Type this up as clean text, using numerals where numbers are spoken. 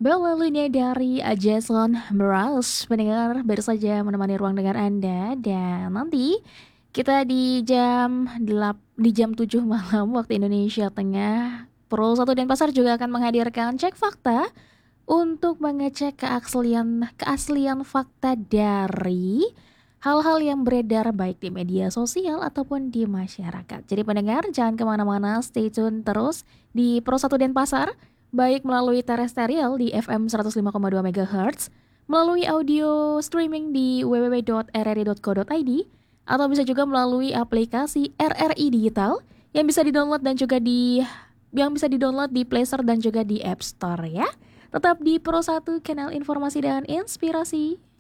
Lalunya dari Jason Mraz, pendengar baru saja menemani ruang dengar Anda dan nanti kita di jam 7 malam waktu Indonesia Tengah. Pro 1 Denpasar juga akan menghadirkan cek fakta untuk mengecek keaslian fakta dari hal-hal yang beredar baik di media sosial ataupun di masyarakat. Jadi pendengar jangan kemana-mana, stay tune terus di Pro 1 Denpasar, baik melalui terrestrial di FM 105,2 MHz, melalui audio streaming di www.rri.co.id, atau bisa juga melalui aplikasi RRI Digital yang bisa didownload di Play Store dan juga di App Store ya. Tetap di Pro 1, kanal informasi dan inspirasi.